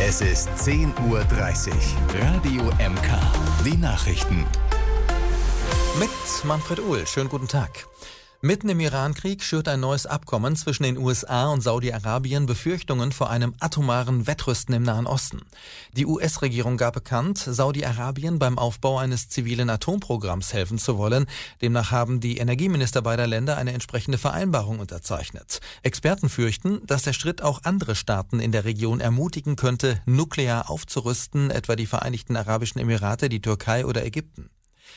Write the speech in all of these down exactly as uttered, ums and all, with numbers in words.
Es ist zehn Uhr dreißig. Radio M K. Die Nachrichten. Mit Manfred Uhl. Schönen guten Tag. Mitten im Irankrieg schürt ein neues Abkommen zwischen den U S A und Saudi-Arabien Befürchtungen vor einem atomaren Wettrüsten im Nahen Osten. Die U S-Regierung gab bekannt, Saudi-Arabien beim Aufbau eines zivilen Atomprogramms helfen zu wollen. Demnach haben die Energieminister beider Länder eine entsprechende Vereinbarung unterzeichnet. Experten fürchten, dass der Schritt auch andere Staaten in der Region ermutigen könnte, nuklear aufzurüsten, etwa die Vereinigten Arabischen Emirate, die Türkei oder Ägypten.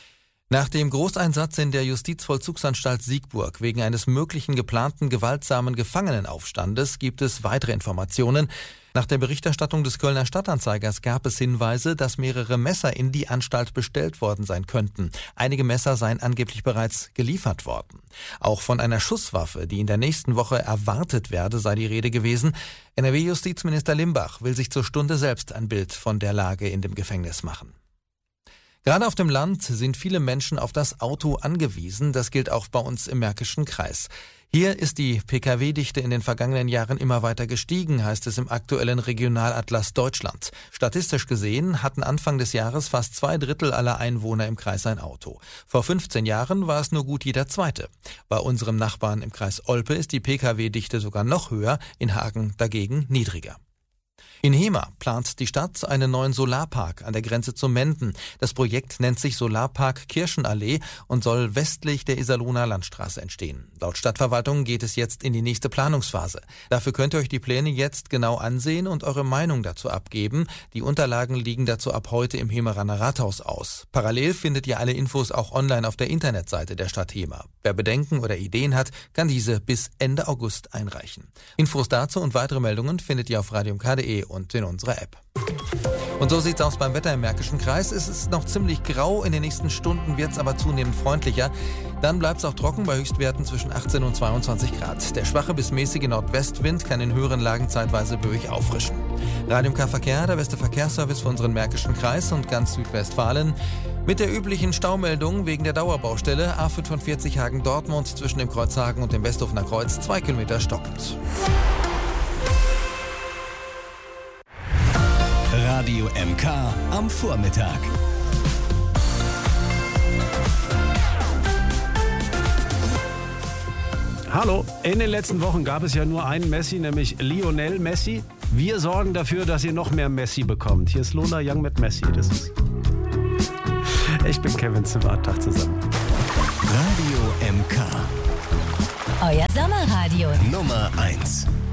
Nach dem Großeinsatz in der Justizvollzugsanstalt Siegburg wegen eines möglichen geplanten gewaltsamen Gefangenenaufstandes gibt es weitere Informationen. Nach der Berichterstattung des Kölner Stadtanzeigers gab es Hinweise, dass mehrere Messer in die Anstalt bestellt worden sein könnten. Einige Messer seien angeblich bereits geliefert worden. Auch von einer Schusswaffe, die in der nächsten Woche erwartet werde, sei die Rede gewesen. N R W-Justizminister Limbach will sich zur Stunde selbst ein Bild von der Lage in dem Gefängnis machen. Gerade auf dem Land sind viele Menschen auf das Auto angewiesen. Das gilt auch bei uns im Märkischen Kreis. Hier ist die Pkw Dichte in den vergangenen Jahren immer weiter gestiegen, heißt es im aktuellen Regionalatlas Deutschland. Statistisch gesehen hatten Anfang des Jahres fast zwei Drittel aller Einwohner im Kreis ein Auto. Vor fünfzehn Jahren war es nur gut jeder Zweite. Bei unserem Nachbarn im Kreis Olpe ist die Pkw Dichte sogar noch höher, in Hagen dagegen niedriger. In Hemer plant die Stadt einen neuen Solarpark an der Grenze zu Menden. Das Projekt nennt sich Solarpark Kirschenallee und soll westlich der Iserlohner Landstraße entstehen. Laut Stadtverwaltung geht es jetzt in die nächste Planungsphase. Dafür könnt ihr euch die Pläne jetzt genau ansehen und eure Meinung dazu abgeben. Die Unterlagen liegen dazu ab heute im Hemeraner Rathaus aus. Parallel findet ihr alle Infos auch online auf der Internetseite der Stadt Hemer. Wer Bedenken oder Ideen hat, kann diese bis Ende August einreichen. Infos dazu und weitere Meldungen findet ihr auf radio m k punkt d e und in unserer App. Und so sieht's aus beim Wetter im Märkischen Kreis. Es ist noch ziemlich grau, in den nächsten Stunden wird's aber zunehmend freundlicher. Dann bleibt's auch trocken bei Höchstwerten zwischen achtzehn und zweiundzwanzig Grad. Der schwache bis mäßige Nordwestwind kann in höheren Lagen zeitweise böig auffrischen. Radio M K Verkehr, der beste Verkehrsservice für unseren Märkischen Kreis und ganz Südwestfalen. Mit der üblichen Staumeldung wegen der Dauerbaustelle A fünfundvierzig Hagen-Dortmund zwischen dem Kreuz Hagen und dem Westhofener Kreuz zwei Kilometer stockend. Radio M K am Vormittag. Hallo, in den letzten Wochen gab es ja nur einen Messi, nämlich Lionel Messi. Wir sorgen dafür, dass ihr noch mehr Messi bekommt. Hier ist Lola Young mit Messi. Das ist ich bin Kevin Zimmer. Tag zusammen. Radio M K. Euer Sommerradio. Nummer eins.